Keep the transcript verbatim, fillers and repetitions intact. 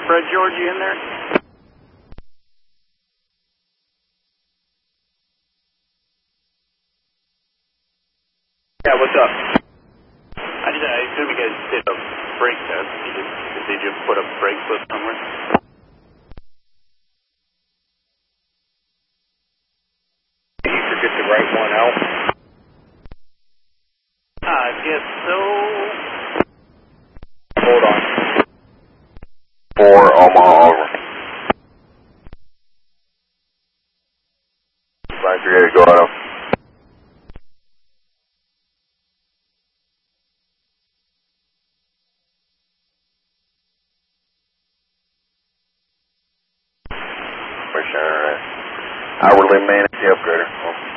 Fred George, you in there? Yeah, what's up? I, just, I assume you guys did a brake test. Did you, did you put a brake slip somewhere? Did you forget to write one out? I guess so. Hold on. Four Omaha over. five three eight, go auto. Alright. Hourly manage the upgrader.